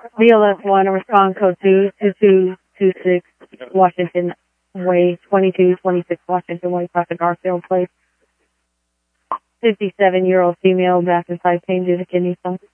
BLS1, a respond code 2226, Washington Way, 2226 Washington Way, Classic Garfield Place. 57-year-old female, back and side pain due to kidney stones.